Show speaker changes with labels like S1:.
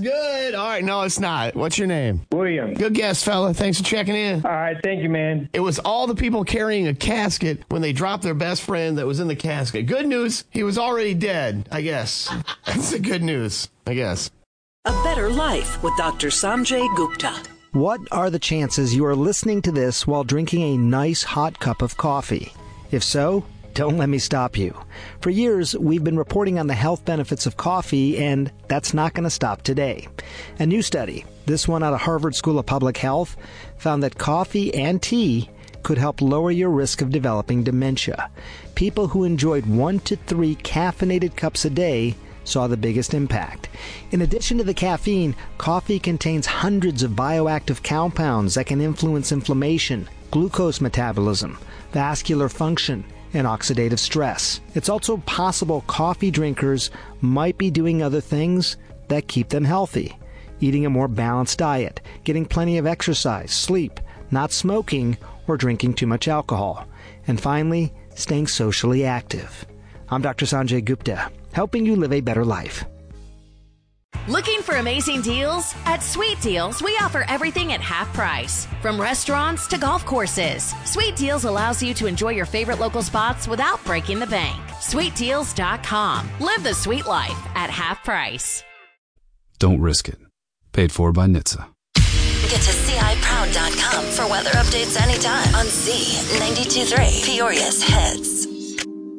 S1: good. All right, no, it's not. What's your name?
S2: William.
S1: Good guess, fella. Thanks for checking in.
S2: All right, thank you, man.
S1: It was all the people carrying a casket when they dropped their best friend that was in the casket. Good news, he was already dead, I guess. That's the good news, I guess.
S3: A Better Life with Dr. Sanjay Gupta.
S4: What are the chances you are listening to this while drinking a nice hot cup of coffee? If so, don't let me stop you. For years, we've been reporting on the health benefits of coffee, and that's not going to stop today. A new study, this one out of Harvard School of Public Health, found that coffee and tea could help lower your risk of developing dementia. People who enjoyed 1 to 3 caffeinated cups a day saw the biggest impact. In addition to the caffeine, coffee contains hundreds of bioactive compounds that can influence inflammation, glucose metabolism, vascular function, and oxidative stress. It's also possible coffee drinkers might be doing other things that keep them healthy. Eating a more balanced diet, getting plenty of exercise, sleep, not smoking, or drinking too much alcohol. And finally, staying socially active. I'm Dr. Sanjay Gupta, helping you live a better life.
S5: Looking for amazing deals? At Sweet Deals, we offer everything at half price. From restaurants to golf courses, Sweet Deals allows you to enjoy your favorite local spots without breaking the bank. SweetDeals.com. Live the sweet life at half price.
S6: Don't risk it. Paid for by NHTSA.
S7: Get to CIProud.com for weather updates anytime on Z92.3 Peoria's Hits.